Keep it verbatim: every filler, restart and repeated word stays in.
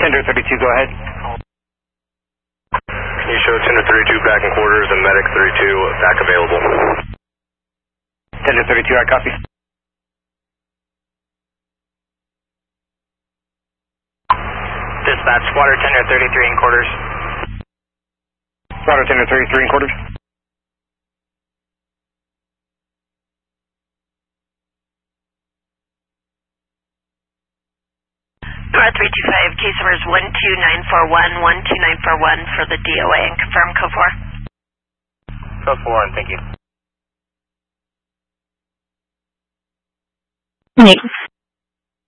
Tender thirty-two, go ahead. Can you show Tender thirty-two back in quarters and Medic thirty-two back available? Tender thirty-two, I copy. Dispatch, Water Tender thirty-three in quarters. Water Tender thirty-three in quarters. Nora three two five, case numbers one two nine four one, one two nine four one for the D O A and confirm code four. Code four, and thank you. Nick.